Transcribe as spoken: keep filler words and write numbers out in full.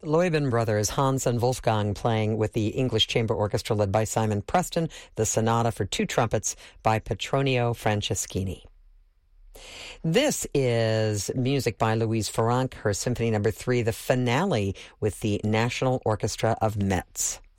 Loeben Brothers, Hans and Wolfgang, playing with the English Chamber Orchestra led by Simon Preston, the Sonata for Two Trumpets by Petronio Franceschini. This is music by Louise Farranc, her Symphony Number Three, the finale with the National Orchestra of Metz.